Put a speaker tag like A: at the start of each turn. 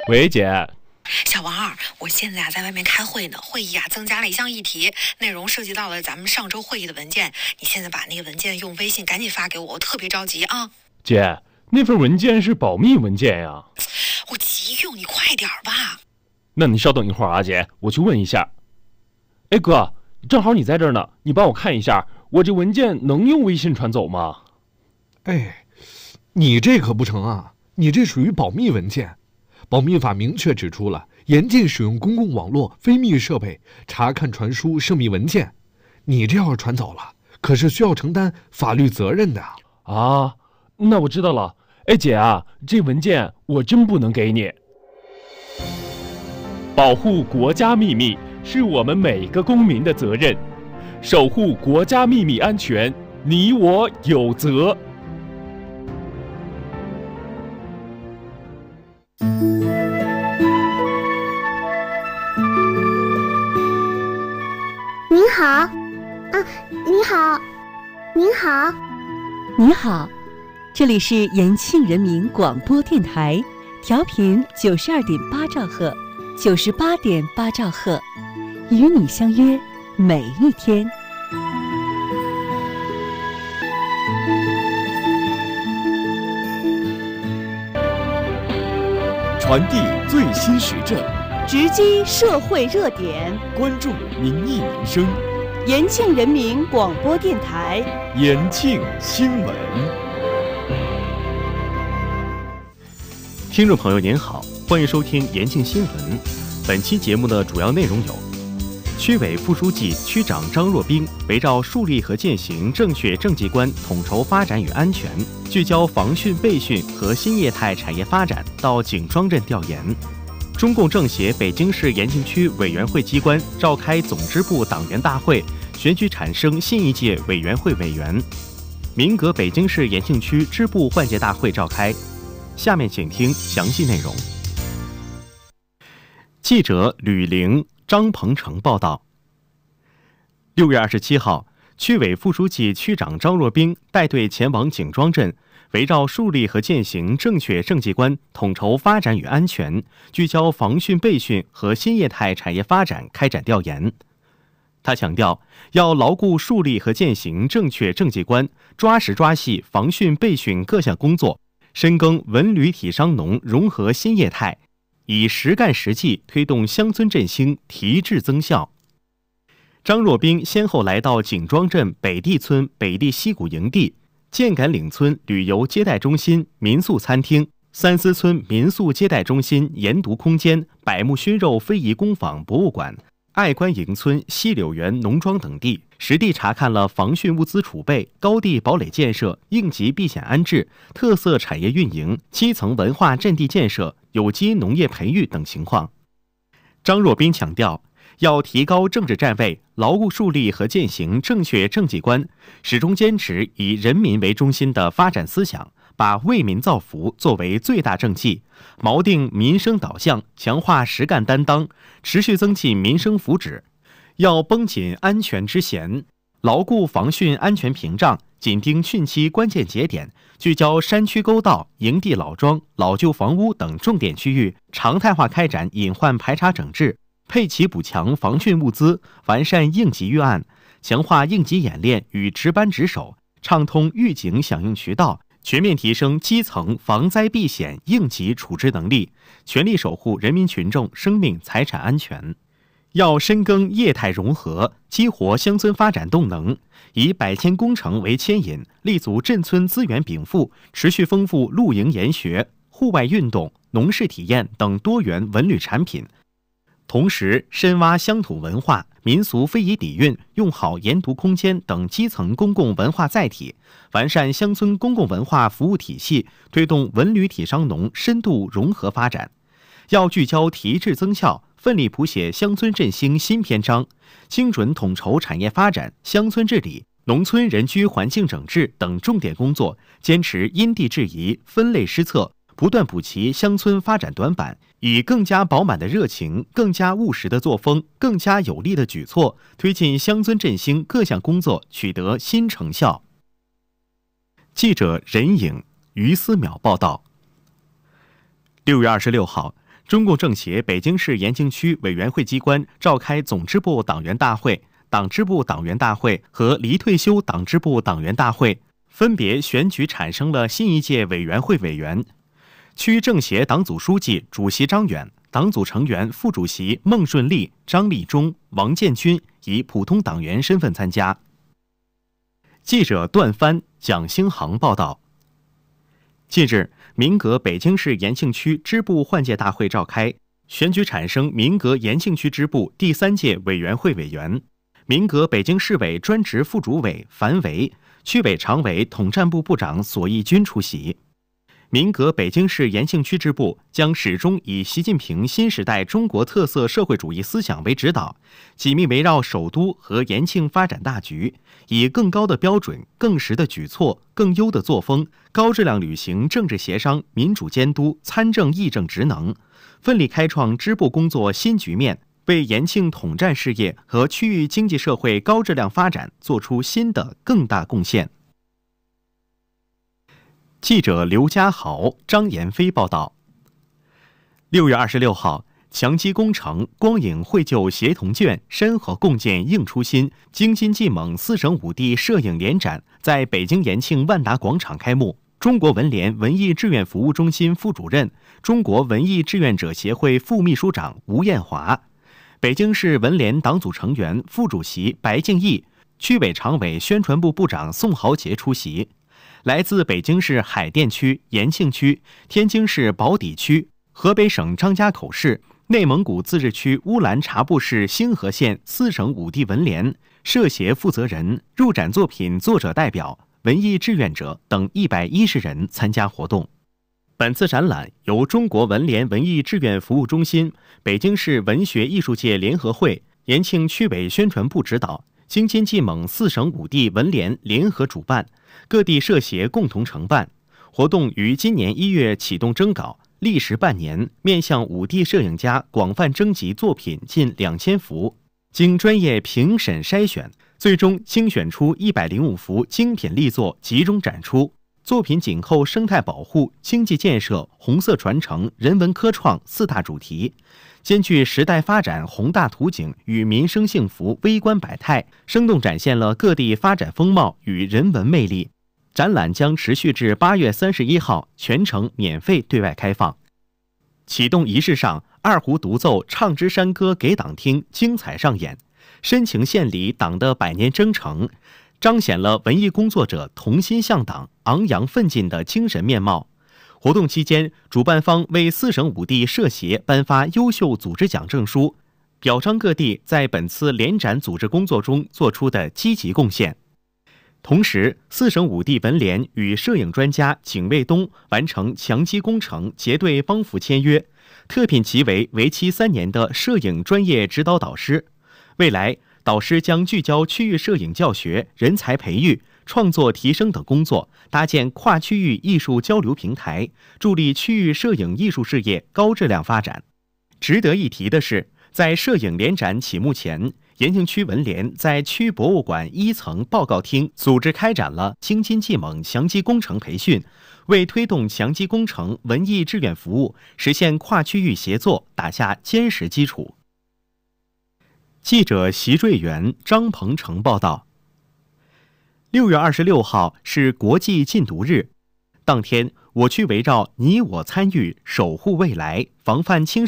A: 喂，姐。
B: 小王二，我现在在外面开会呢，会议增加了一项议题，内容涉及到了咱们上周会议的文件，你现在把那个文件用微信赶紧发给我，我特别着急啊。
A: 姐，那份文件是保密文件呀。
B: 我急用，你快点吧。
A: 那你稍等一会儿啊，姐，我去问一下。哎哥，正好你在这儿呢，你帮我看一下，我这文件能用微信传走吗？
C: 哎，你这可不成啊，你这属于保密文件。保密法明确指出了，严禁使用公共网络、非密设备查看、传输涉密文件。你这要是传走了，可是需要承担法律责任的
A: 啊。那我知道了。哎姐啊，这文件我真不能给你。保护国家秘密是我们每个公民的责任，守护国家秘密安全，你我有责。
D: 您好，你好，您好，
E: 你好，这里是延庆人民广播电台，调频92.8兆赫，98.8兆赫，与你相约每一天。
F: 传递最新时政，
E: 直击社会热点，
F: 关注民意民生。
E: 延庆人民广播电台，
F: 延庆新闻。
G: 听众朋友您好，欢迎收听延庆新闻。本期节目的主要内容有：区委副书记、区长张若冰围绕树立和践行正确政绩观，统筹发展与安全，聚焦防汛备汛和新业态产业发展，到景庄镇调研。中共政协北京市延庆区委员会机关召开总支部党员大会，选举产生新一届委员会委员。民革北京市延庆区支部换届大会召开。下面请听详细内容。记者吕玲、张鹏程报道。6月27号，区委副书记、区长张若冰带队前往景庄镇，围绕树立和践行正确政绩观，统筹发展与安全，聚焦防汛备汛和新业态产业发展开展调研。他强调，要牢固树立和践行正确政绩观，抓实抓细防汛备汛各项工作，深耕文旅体商农融合新业态，以实干实际推动乡村振兴提质增效。张若冰先后来到景庄镇北地村北地溪谷营地、箭杆岭村旅游接待中心民宿餐厅、三司村民宿接待中心研读空间、百慕熏肉非遗工坊博物馆、爱观营村西柳园农庄等地，实地查看了防汛物资储备、高地堡垒建设、应急避险安置、特色产业运营、基层文化阵地建设、有机农业培育等情况。张若冰强调，要提高政治站位，牢固树立和践行正确政绩观，始终坚持以人民为中心的发展思想，把为民造福作为最大政绩，锚定民生导向，强化实干担当，持续增进民生福祉。要绷紧安全之弦，牢固防汛安全屏障，紧盯汛期关键节点，聚焦山区沟道、营地老庄、老旧房屋等重点区域，常态化开展隐患排查整治，配齐补强防汛物资，完善应急预案，强化应急演练与值班值守，畅通预警响应渠道，全面提升基层防灾避险应急处置能力，全力守护人民群众生命财产安全。要深耕业态融合，激活乡村发展动能，以百千工程为牵引，立足镇村资源禀赋，持续丰富露营研学、户外运动、农事体验等多元文旅产品。同时深挖乡土文化、民俗非遗底蕴，用好研读空间等基层公共文化载体，完善乡村公共文化服务体系，推动文旅体商农深度融合发展。要聚焦提质增效，奋力谱写乡村振兴新篇章，精准统筹产业发展、乡村治理、农村人居环境整治等重点工作，坚持因地制宜、分类施策，不断补齐乡村发展短板，以更加饱满的热情、更加务实的作风、更加有力的举措，推进乡村振兴各项工作取得新成效。记者任颖、于思淼报道。6月26号， 中共政协北京市延庆区委员会机关召开总支部党员大会、党支部党员大会和离退休党支部党员大会，分别选举产生了新一届委员会委员。区政协党组书记、主席张远，党组成员、副主席孟顺利、张立忠、王建军以普通党员身份参加。记者段帆、蒋兴航报道。近日，民革北京市延庆区支部换届大会召开，选举产生民革延庆区支部第3届委员会委员。民革北京市委专职副主委樊维、区委常委统战部部长索义军出席。民革北京市延庆区支部将始终以习近平新时代中国特色社会主义思想为指导，紧密围绕首都和延庆发展大局，以更高的标准、更实的举措、更优的作风，高质量履行政治协商、民主监督、参政议政职能，奋力开创支部工作新局面，为延庆统战事业和区域经济社会高质量发展做出新的更大贡献。记者刘家豪、张延飞报道。6月26号，强基工程光影绘就协同卷深合共建应初心京津冀蒙4省5地摄影联展在北京延庆万达广场开幕。中国文联文艺志愿服务中心副主任、中国文艺志愿者协会副秘书长吴艳华，北京市文联党组成员、副主席白敬义，区委常委宣传部部长宋豪杰出席。来自北京市海淀区、延庆区、天津市宝坻区、河北省张家口市、内蒙古自治区乌兰察布市星河县4省5地文联、社协负责人、入展作品作者代表、文艺志愿者等110人参加活动。本次展览由中国文联文艺志愿服务中心、北京市文学艺术界联合会、延庆区委宣传部指导，京津冀蒙4省5地文联联合主办，各地社协共同承办。活动于今年1月启动征稿，历时半年，面向5地摄影家广泛征集作品近2000幅，经专业评审筛选，最终精选出105幅精品力作集中展出。作品紧扣生态保护、经济建设、红色传承、人文科创4大主题，兼具时代发展宏大图景与民生幸福微观百态，生动展现了各地发展风貌与人文魅力。展览将持续至8月31号，全程免费对外开放。启动仪式上，二胡独奏《唱支山歌给党听》精彩上演，深情献礼党的100年征程，彰显了文艺工作者同心向党、昂扬奋进的精神面貌。活动期间，主办方为4省5地社协颁发优秀组织奖证书，表彰各地在本次联展组织工作中做出的积极贡献。同时，4省5地文联与摄影专家景卫东完成强基工程结对帮扶签约，特聘其为期3年的摄影专业指导导师。未来，导师将聚焦区域摄影教学、人才培育、创作提升等工作，搭建跨区域艺术交流平台，助力区域摄影艺术事业高质量发展。值得一提的是，在摄影联展启幕前，延庆区文联在区博物馆1层报告厅组织开展了京津冀蒙强基工程培训，为推动强基工程文艺志愿服务、实现跨区域协作打下坚实基础。记者席瑞元、张鹏程报道。6月26号是国际禁毒日，当天我区围绕你我参与守护未来，防范青